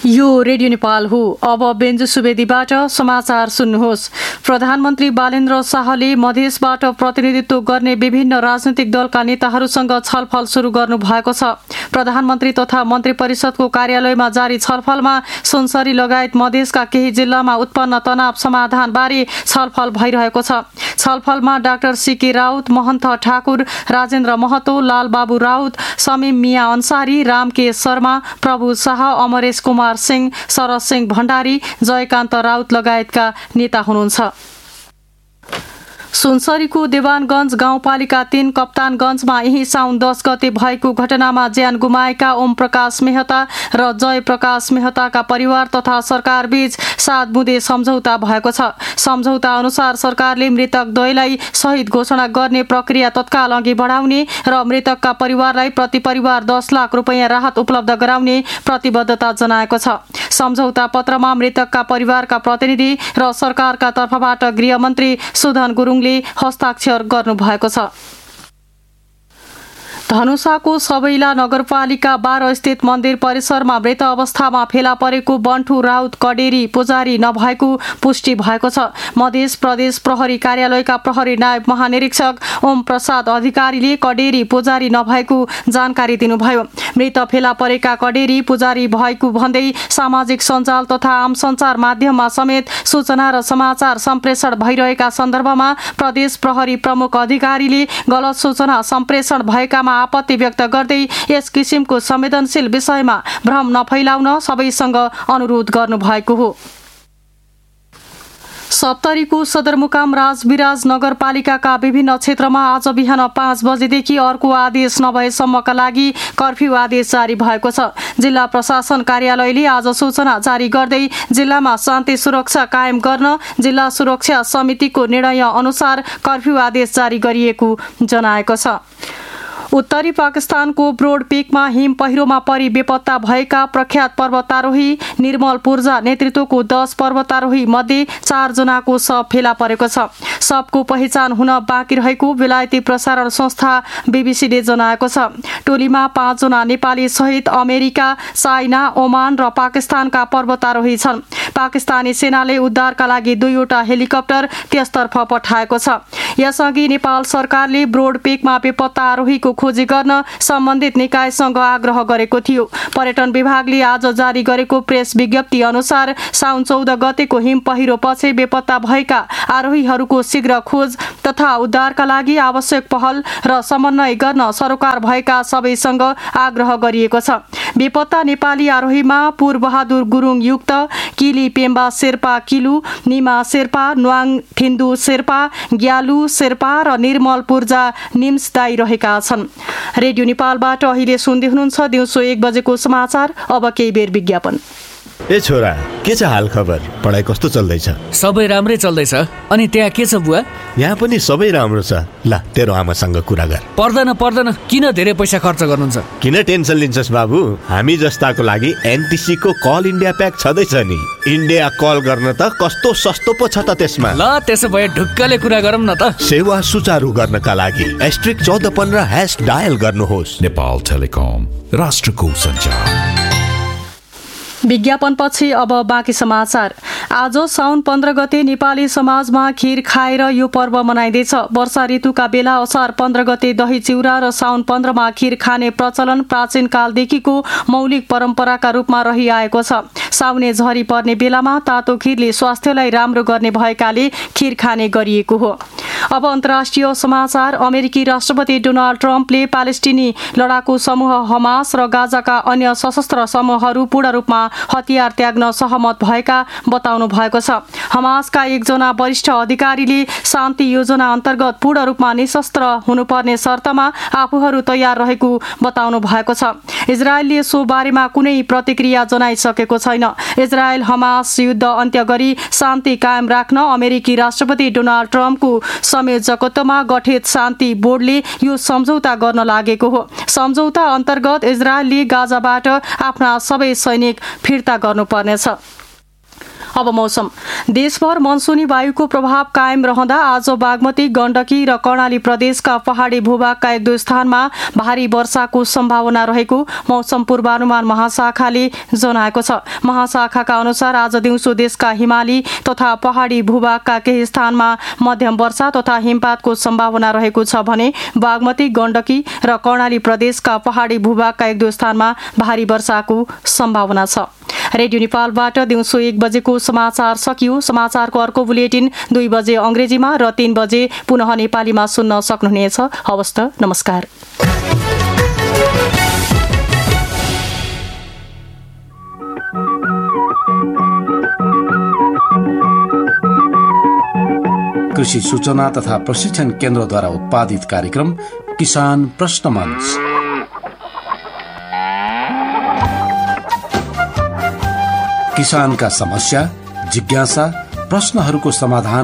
यो रेडियो नेपाल हो। अब बेन्जु सुवेदीबाट समाचार सुन्नुहोस्। प्रधानमन्त्री बालेन्द्र शाहले मधेसबाट प्रतिनिधित्व गर्ने विभिन्न राजनैतिक दलका नेताहरूसँग छलफल सुरु गर्नु भएको छ। प्रधानमन्त्री तथा मन्त्री परिषदको कार्यालयमा जारी छलफलमा सुनसरी लगायत मधेसका केही जिल्लामा उत्पन्न तनाव समाधानबारे छलफल भइरहेको छ। छलफलमा डाक्टर सीके राउत, महन्त ठाकुर, राजेन्द्र महतो, लालबाबु राउत, समीम मिया अन्सारी, राम के शर्मा, प्रभु शाह, अमरेश कुमार सिंह, शरद सिंह भण्डारी, जयकान्त राउत लगायतका नेता हुनुहुन्छ। सुनसरीको देवानगञ्ज गाउँपालिका 3 कप्तानगञ्जमा यही साउन 10 गते भएको घटनामा ज्यान गुमाएका ओम प्रकाश मेहता र जय प्रकाश मेहताका परिवार तथा सरकार बीच 7 बुँदे सम्झौता भएको छ। सम्झौता अनुसार सरकारले मृतक द्वयलाई शहीद घोषणा गर्ने प्रक्रिया तत्काल अघि बढाउने र मृतकका परिवारलाई प्रति परिवार 10 लाख रुपैयाँ राहत उपलब्ध गराउने प्रतिबद्धता जनाएको छ। सम्झौता पत्रमा मृतकका परिवारका प्रतिनिधि र सरकारका तर्फबाट गृहमन्त्री सुधन गुरुङले हस्ताक्षर गर्नुभएको छ। धनुषाको सबैला नगरपालिका 12 स्थित मन्दिर परिसरमा मृत अवस्थामा फेला परेको बन्ठु राउत कडेरी पुजारी नभएको पुष्टि भएको छ। मधेस प्रदेश प्रहरी कार्यालयका प्रहरी नायब महानिरीक्षक ओम प्रसाद अधिकारीले कडेरी पुजारी नभएको जानकारी दिनुभयो। मृत फेला परेका कडेरी पुजारी भएको भन्दै सामाजिक सञ्जाल तथा आम सञ्चार माध्यममा समेत सूचना र समाचार सम्प्रेषण भइरहेका सन्दर्भमा प्रदेश प्रहरी प्रमुख अधिकारीले गलत सूचना सम्प्रेषण भएकामा आपत्ति व्यक्त गर्दै यस किसिमको संवेदनशील विषयमा भ्रम नफैलाउन सबैसँग अनुरोध गर्नुभएको हो। सप्तरीको सदरमुकाम राजविराज नगरपालिकाका विभिन्न क्षेत्रमा आज बिहान 5 बजेदेखि अर्को आदेश नभएसम्मका लागि कर्फ्यू आदेश जारी भएको छ। जिल्ला प्रशासन कार्यालयले आज सूचना जारी गर्दै जिल्लामा शान्ति सुरक्षा कायम गर्न जिल्ला सुरक्षा समितिको निर्णय अनुसार कर्फ्यू आदेश जारी गरिएको जनाएको छ। उत्तरी पाकिस्तानको ब्रोड पीकमा हिम पहिरोमा परि बेपत्ता भएका प्रख्यात पर्वतारोही निर्मल पूर्जा नेतृत्वको 10 पर्वतारोही मध्ये 4 जनाको शव फेला परेको छ। शवको पहिचान हुन बाँकी रहेको बेलायती प्रसारण संस्था बीबीसीले जनाएको छ। टोलीमा 5 जना नेपाली सहित अमेरिका, चाइना, ओमान र पाकिस्तानका पर्वतारोही छन्। पाकिस्तानी सेनाले उद्धारका लागि 2 वटा हेलिकप्टर त्यसतर्फ पठाएको छ। यसअघि नेपाल सरकारले ब्रोड पीकमा बेपत्ता आरोहीको खोजी गर्न सम्बन्धित निकायसँग आग्रह गरेको थियो। पर्यटन विभागले आज जारी गरेको प्रेस विज्ञप्ति अनुसार साउन 14 गतेको हिम पहिरो पछि बेपत्ता भएका आरोहीहरूको शीघ्र खोज तथा उद्धारका लागि आवश्यक पहल र समन्वय गर्न सरोकार भएका सबैसँग आग्रह गरिएको छ। बेपत्ता नेपाली आरोहीमा पूर्वबहादुर गुरुङ युक्त, किली पेम्बा शेर्पा किलु, निमा शेर्पा, न्वाङ थिन्दु शेर्पा, ग्यालु शेर्पा र निर्मल पूर्जा निम्सदाई रहेका छन्। रेडियो नेपालबाट अहिले सुन्दै हुनुहुन्छ दिउँसो 1 बजेको समाचार। अब केही बेर विज्ञापन। ए छोरा, के छ हाल खबर? पढाइ कस्तो चल्दैछ? सबै राम्रै चल्दैछ। अनि त्यहाँ के छ बुवा? यहाँ पनि सबै राम्रो छ। ल तेरो आमासँग कुरा गर। पर्दैन, किन धेरै पैसा खर्च गर्नुहुन्छ? किन टेन्सन लिन्छस् बाबु? हामी जस्ताको लागि एनटिसी को कल इन्डिया प्याक छँदैछ नि। इन्डिया कल गर्न त कस्तो सस्तो पो छ त त्यसमा। ल त्यसो भए ढुक्कले कुरा गरौँ न त। सेवा सुचारू गर्नका लागि *1415# डायल गर्नुहोस्। नेपाल टेलिकम, राष्ट्रको सञ्चार। विज्ञापनपछि अब बाँकी समाचार। आज साउन 15 गते नेपाली समाजमा खीर खाएर यो पर्व मनाइँदैछ। वर्षा ऋतुका बेला असार 15 गते दही चिउरा र साउन 15 मा खीर खाने प्रचलन प्राचीन कालदेखिको मौलिक परम्पराका रूपमा रहिआएको छ। साउने झरी पर्ने बेलामा तातो खीरले स्वास्थ्यलाई राम्रो गर्ने भएकाले खीर खाने गरिएको हो। अब अन्तर्राष्ट्रिय समाचार। अमेरिकी राष्ट्रपति डोनाल्ड ट्रम्पले पालेस्टिनी लडाकु समूह हमास र गाजाका अन्य सशस्त्र समूहहरू पूर्ण रूपमा हतियार त्याग्न सहमत भएका बताउनु भएको छ। हमासका एकजना वरिष्ठ अधिकारीले शान्ति योजना अन्तर्गत पूर्ण रूपमा निशस्त्र हुनुपर्ने शर्तमा आफूहरू तयार रहेको बताउनु भएको छ। इजरायलले सो बारेमा कुनै प्रतिक्रिया जनाइसकेको छैन। इजरायल हमास युद्ध अन्त्य गरी शान्ति कायम राख्न अमेरिकी राष्ट्रपति डोनाल्ड ट्रम्पको संयोजकत्वमा गठित शान्ति बोर्डले यो सम्झौता गर्न लागेको हो। सम्झौता अन्तर्गत इजरायलले गाजाबाट आफ्ना सबै सैनिक फिर्ता गर्नुपर्नेछ। अब मौसम। देशभर मनसुनी वायुको प्रभाव कायम रहँदा आज बागमती, गण्डकी र कर्णाली प्रदेशका पहाडी भूभागका 1-2 स्थानमा भारी वर्षाको सम्भावना रहेको मौसम पूर्वानुमान महाशाखाले जनाएको छ। महाशाखाका अनुसार आज दिउँसो देशका हिमाली तथा पहाडी भूभागका केही स्थानमा मध्यम वर्षा तथा हिमपातको सम्भावना रहेको छ भने बागमती, गण्डकी र कर्णाली प्रदेशका पहाडी भूभागका 1-2 स्थानमा भारी वर्षाको सम्भावना छ। रेडियो नेपालबाट दिउँसो 1 बजेको समाचार सकियो। समाचारको अर्को बुलेटिन 2 बजे अंग्रेजीमा र 3 बजे पुनः नेपालीमा सुन्न सक्नुहुनेछ। हवस् त, नमस्कार। कृषि सूचना तथा प्रशिक्षण केन्द्रद्वारा उत्पादित कार्यक्रम किसान प्रश्न मंच। किसानका समस्या, जिज्ञासा, प्रश्नहरूको समाधान